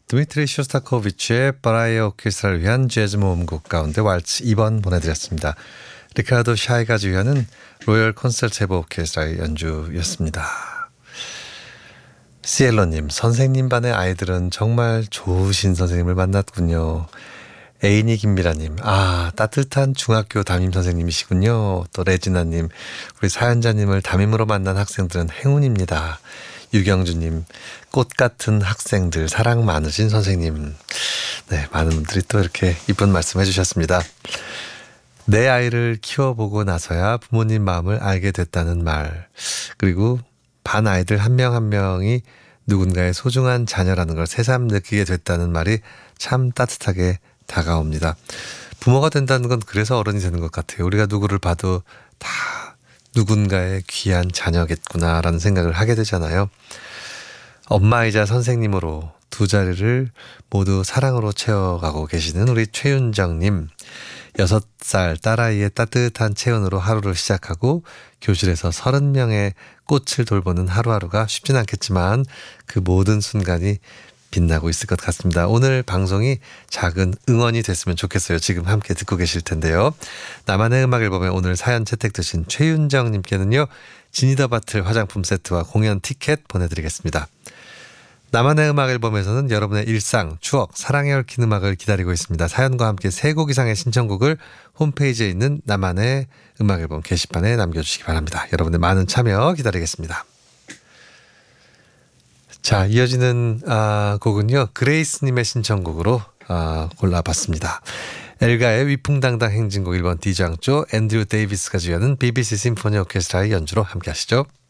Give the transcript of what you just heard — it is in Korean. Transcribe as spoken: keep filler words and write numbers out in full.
드미트리 쇼스타코비치의 바라이어 오케스트라를 위한 재즈 모음곡 가운데 왈츠 이 번 보내드렸습니다. 리카르도 샤이가 지휘하는 로열 콘서트헤보 오케스트라의 연주였습니다. 시엘로님, 선생님 반의 아이들은 정말 좋으신 선생님을 만났군요. 에이니 김미라님, 아 따뜻한 중학교 담임 선생님이시군요. 또 레지나님, 우리 사연자님을 담임으로 만난 학생들은 행운입니다. 유경주님, 꽃 같은 학생들, 사랑 많으신 선생님. 네, 많은 분들이 또 이렇게 이쁜 말씀 해주셨습니다. 내 아이를 키워보고 나서야 부모님 마음을 알게 됐다는 말, 그리고 반 아이들 한 명 한 명이 누군가의 소중한 자녀라는 걸 새삼 느끼게 됐다는 말이 참 따뜻하게 다가옵니다. 부모가 된다는 건 그래서 어른이 되는 것 같아요. 우리가 누구를 봐도 다 누군가의 귀한 자녀겠구나라는 생각을 하게 되잖아요. 엄마이자 선생님으로 두 자리를 모두 사랑으로 채워가고 계시는 우리 최윤정님, 여섯 살 딸아이의 따뜻한 체온으로 하루를 시작하고 교실에서 서른 명의 꽃을 돌보는 하루하루가 쉽진 않겠지만 그 모든 순간이 빛나고 있을 것 같습니다. 오늘 방송이 작은 응원이 됐으면 좋겠어요. 지금 함께 듣고 계실 텐데요. 나만의 음악 앨범에 오늘 사연 채택되신 최윤정님께는요, 지니더바틀 화장품 세트와 공연 티켓 보내드리겠습니다. 나만의 음악 앨범에서는 여러분의 일상, 추억, 사랑에 얽힌 음악을 기다리고 있습니다. 사연과 함께 세 곡 이상의 신청곡을 홈페이지에 있는 나만의 음악 앨범 게시판에 남겨주시기 바랍니다. 여러분의 많은 참여 기다리겠습니다. 자, 이어지는 아, 곡은요, 그레이스님의 신청곡으로 아, 골라봤습니다. 엘가의 위풍당당 행진곡 일 번 D장조 앤드류 데이비스가 지휘하는 비비씨 심포니 오케스트라의 연주로 함께 하시죠.